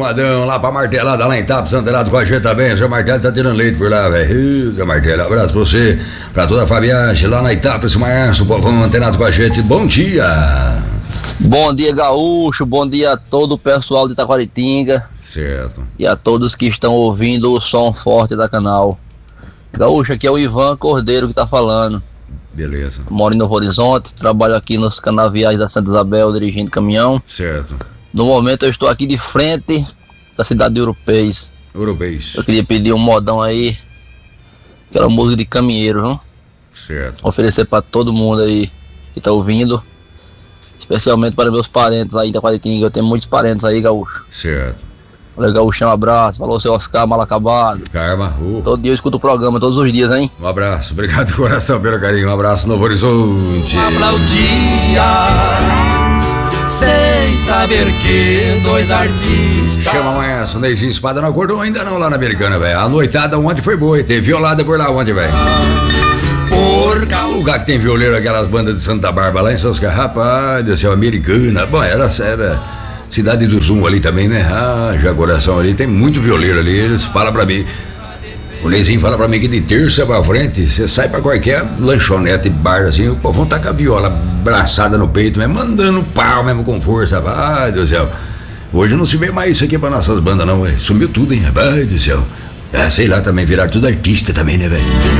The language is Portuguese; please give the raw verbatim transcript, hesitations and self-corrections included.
Arrumadão, lá pra Martelada, lá em Itapas, antenado com a gente também. O seu Martelo tá tirando leite por lá, velho. Seu Martelo, abraço pra você, pra toda a Fabiante, lá na Itapas, esse Março, o povão antenado com a gente. Bom dia. Bom dia, Gaúcho, bom dia a todo o pessoal de Itaquaritinga. Certo. E a todos que estão ouvindo o som forte da canal. Gaúcho, aqui é o Ivan Cordeiro que tá falando. Beleza. Moro em Novo Horizonte, trabalho aqui nos canaviais da Santa Isabel, dirigindo caminhão. Certo. No momento eu estou aqui de frente da cidade de Urupês. Urupês. Eu queria pedir um modão aí, aquela música de caminheiro, viu? Certo. Oferecer pra todo mundo aí que tá ouvindo. Especialmente para meus parentes aí da Itaquaritinga. Eu tenho muitos parentes aí, Gaúcho. Certo. Valeu, Gaúchão, um abraço. Falou, seu Oscar, mal acabado. Karma. Uh. Todo dia eu escuto o programa, todos os dias, hein? Um abraço. Obrigado de coração pelo carinho. Um abraço, Novo Horizonte. Aplaudia, sem saber que dois artistas. Chama amanhã, o Neizinho Espada não acordou ainda não lá na Americana, velho. A noitada ontem foi boa, teve violada por lá ontem, velho. Por lugar que tem violeiro, aquelas bandas de Santa Bárbara lá em São Oscar, rapaz do céu, Americana. Bom, era sério, cidade do Zoom ali também, né? Ah, Jacoração ali, tem muito violeiro ali. Eles falam pra mim, o Neizinho fala pra mim que de terça pra frente, você sai pra qualquer lanchonete, bar assim, o povão tá com a viola braçada no peito, mesmo, mandando pau mesmo com força. Ai, do céu. Hoje não se vê mais isso aqui pra nossas bandas, não, velho. Sumiu tudo, hein? Ai, do céu. Ah, sei lá, também viraram tudo artista também, né, velho?